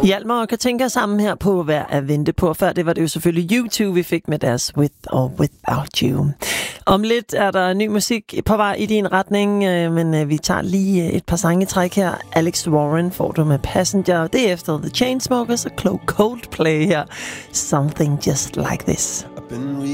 Hjalmar og Katinka sammen her på Værd at vente på. Før det var det jo selvfølgelig U2, vi fik med deres With or Without You. Om lidt er der ny musik på vej i din retning, men vi tager lige et par sangetræk her. Alex Warren får du med Passenger. Det er efter The Chainsmokers og Coldplay her. Something Just Like This.